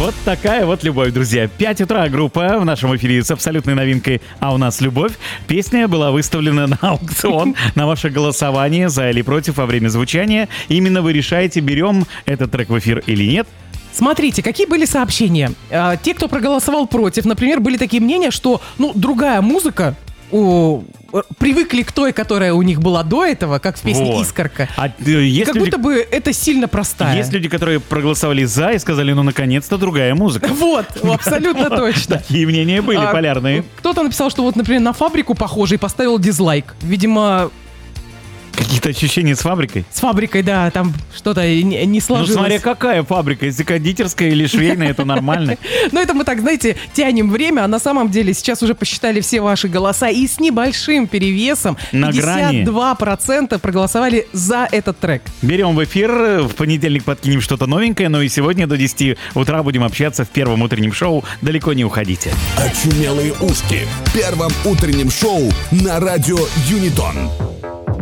Вот такая вот любовь, друзья. 5 утра группа в нашем эфире с абсолютной новинкой «А у нас любовь». Песня была выставлена на аукцион, на ваше голосование за или против во время звучания. Именно вы решаете, берем этот трек в эфир или нет. Смотрите, какие были сообщения. Те, кто проголосовал против, например, были такие мнения, что, другая привыкли к той, которая у них была до этого, как в песне «Искорка». Как будто бы это сильно простая. Есть люди, которые проголосовали «за» и сказали, наконец-то другая музыка. Вот, абсолютно точно. Такие мнения были полярные. Кто-то написал, что например, на «Фабрику» похоже и поставил дизлайк. Видимо... Какие-то ощущения с фабрикой? С фабрикой, да, там что-то не сложилось. Смотря какая фабрика, если кондитерская или швейная, это нормально. Это мы так, знаете, тянем время, а на самом деле сейчас уже посчитали все ваши голоса, и с небольшим перевесом 52% проголосовали за этот трек. Берем в эфир, в понедельник подкинем что-то новенькое, и сегодня до 10 утра будем общаться в первом утреннем шоу. Далеко не уходите. Очумелые ушки в первом утреннем шоу на радио Юнитон.